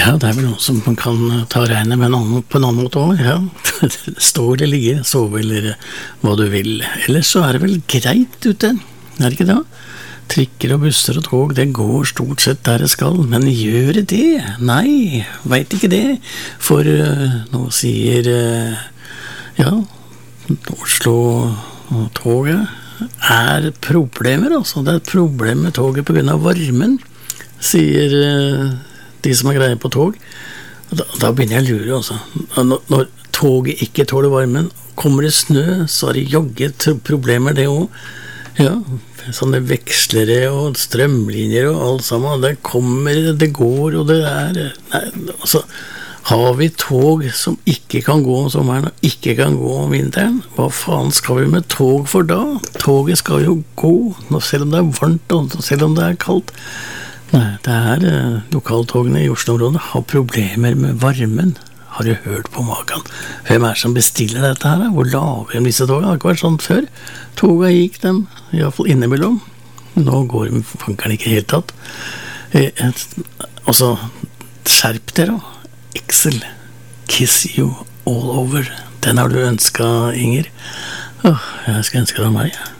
Ja, det vel noe som man kan ta regnet med på en annen måte også, ja. Stå eller ligge, sove eller hva du vil. Ellers så det vel greit ute, det ikke det? Trikker og busser og tog, det går stort sett der det skal, men gjør det? Nei, vet ikke det. For nå sier, ja, Oslo og toget problemer, altså. Det et problem med toget på grunn av varmen, sier de som har greie på tog. Da begynner jeg å lure, altså. Når toget ikke tåler varmen, kommer det snø, så det jogget problemer det også. Ja, sånne vekslere og strømlinjer og alt sammen, det kommer, det går, og det nei, altså, har vi tog som ikke kan gå om sommeren og ikke kan gå om vinteren? Hva faen skal vi med tog for da? Toget skal jo gå, selv om det varmt og selv om det kaldt. Nei, det lokaltogene i Oslo-området har problemer med varmen. Har du hørt på maken? Hvem det som bestiller dette her? Hvor lager de disse togene? Det har ikke vært sånn før. Toget gikk dem, i hvert fall innimellom. Nå går de funkeren ikke helt tatt. Altså, skjerp dere da. Excel, kiss you all over. Den har du ønsket, Inger. Jeg skal ønske deg meg.